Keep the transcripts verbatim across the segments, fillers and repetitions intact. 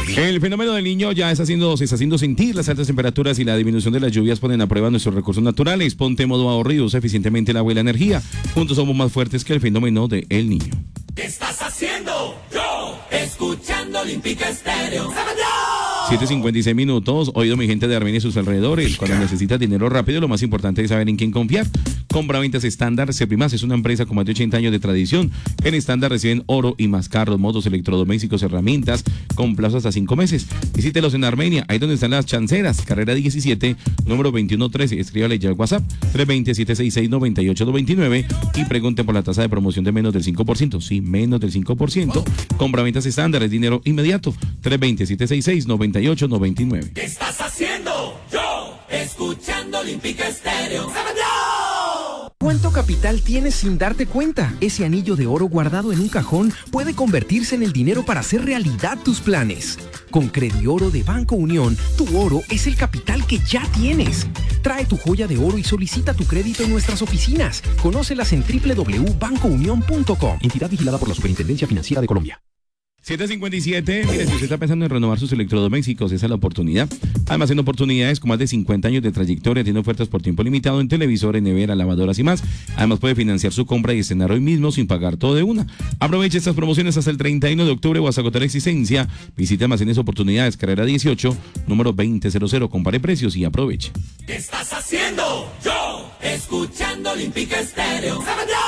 El fenómeno del Niño ya está haciendo, se está haciendo sentir. Las altas temperaturas y la disminución de las lluvias ponen a prueba nuestros recursos naturales. Ponte en modo ahorro y usa eficientemente el agua y la energía. Juntos somos más fuertes que el fenómeno del Niño. ¿Qué estás haciendo? Yo, escuchando Olímpica Estéreo. siete cincuenta y seis minutos. Oído mi gente de Armenia y sus alrededores. Cuando necesitas dinero rápido, lo más importante es saber en quién confiar. Compra ventas estándar. Ceprimas es una empresa con más de ochenta años de tradición. En estándar reciben oro y más carros, motos, electrodomésticos, herramientas, con plazo hasta cinco meses. Visítelos en Armenia, ahí donde están las chanceras. Carrera diecisiete, número veintiuno trece. Escríbale ya al WhatsApp tres dos cero, siete seis seis, nueve ocho dos nueve y pregunte por la tasa de promoción de menos del cinco por ciento. Sí, menos del cinco por ciento. Compra ventas estándar, es dinero inmediato. tres dos cero, siete seis seis, nueve ocho nueve nueve. ¿Qué estás haciendo? Yo, escuchando Olímpica Estéreo. ¿Cuánto capital tienes sin darte cuenta? Ese anillo de oro guardado en un cajón puede convertirse en el dinero para hacer realidad tus planes. Con Credioro de Banco Unión, tu oro es el capital que ya tienes. Trae tu joya de oro y solicita tu crédito en nuestras oficinas. Conócelas en doble u doble u doble u punto banco unión punto com. Entidad vigilada por la Superintendencia Financiera de Colombia. siete cincuenta y siete, mire, si usted está pensando en renovar sus electrodomésticos, esa es la oportunidad. Además, en oportunidades con más de cincuenta años de trayectoria, tiene ofertas por tiempo limitado en televisores, nevera, lavadoras y más. Además, puede financiar su compra y estrenar hoy mismo sin pagar todo de una. Aproveche estas promociones hasta el treinta y uno de octubre o hasta agotar existencia. Visite Almacenes Oportunidades, carrera dieciocho, número veinte cero. Compare precios y aproveche. ¿Qué estás haciendo? Yo, escuchando Olímpica Estéreo.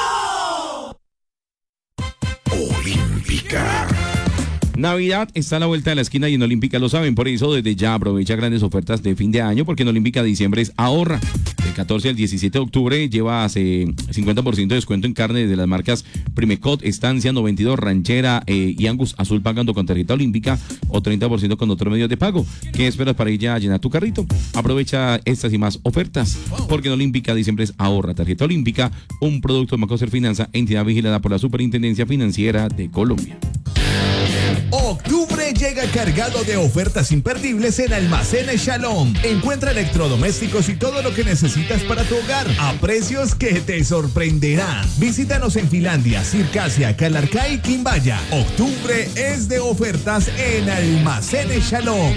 Olímpica. Navidad está a la vuelta de la esquina y en Olímpica lo saben, por eso desde ya aprovecha grandes ofertas de fin de año, porque en Olímpica diciembre es ahorra. Del catorce al diecisiete de octubre lleva cincuenta por ciento de descuento en carne de las marcas Primecot, Estancia, noventa y dos, Ranchera eh, y Angus Azul pagando con tarjeta Olímpica o treinta por ciento con otros medios de pago. ¿Qué esperas para ir ya a llenar tu carrito? Aprovecha estas y más ofertas, porque en Olímpica diciembre es ahorra. Tarjeta Olímpica, un producto de Macoser Finanza, entidad vigilada por la Superintendencia Financiera de Colombia. Octubre llega cargado de ofertas imperdibles en Almacenes Shalom. Encuentra electrodomésticos y todo lo que necesitas para tu hogar a precios que te sorprenderán. Visítanos en Finlandia, Circasia, Calarcá y Quimbaya. Octubre es de ofertas en Almacenes Shalom.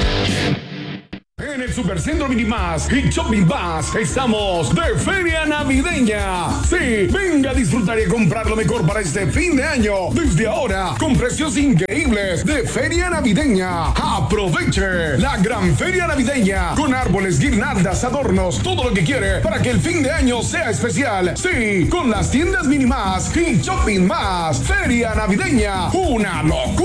En el Supercentro Minimás y Shopping Más estamos de feria navideña. Sí, venga a disfrutar y comprar lo mejor para este fin de año. Desde ahora, con precios increíbles de feria navideña. Aproveche la gran feria navideña con árboles, guirnaldas, adornos, todo lo que quiere para que el fin de año sea especial. Sí, con las tiendas Minimás y Shopping Más. Feria navideña, una locura.